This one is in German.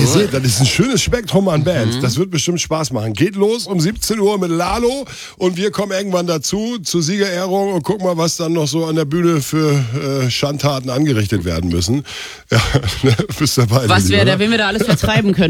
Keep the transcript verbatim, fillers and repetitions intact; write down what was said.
Ihr seht, das ist ein schönes Spektrum an Bands. Das wird bestimmt Spaß machen. Geht los um siebzehn Uhr mit Lalo und wir kommen irgendwann dazu, zur Siegerehrung und gucken mal, was dann noch so an der Bühne für äh, Schandtaten angerichtet werden müssen. Ja, bist dabei. Was wir, da, wenn wir da alles vertreiben können.